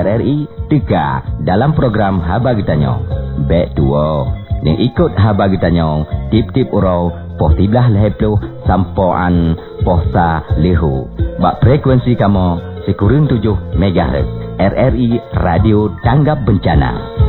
RRI 3 dalam program Haba Gitanyo. Bek 2 ni ikut Haba Gitanyo tip-tip urau poh 13 lehepluh sampoan pohsa lehu. Bak frekuensi kamu sekurang 7 MHz. RRI Radio Tanggap Bencana.